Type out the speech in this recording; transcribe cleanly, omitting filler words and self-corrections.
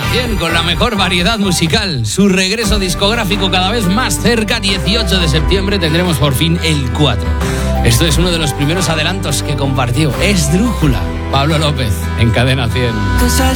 100 con la mejor variedad musical. Su regreso discográfico cada vez más cerca. 18 de septiembre tendremos por fin el 4. Esto es uno de los primeros adelantos que compartió. Esdrújula. Pablo López en Cadena 100.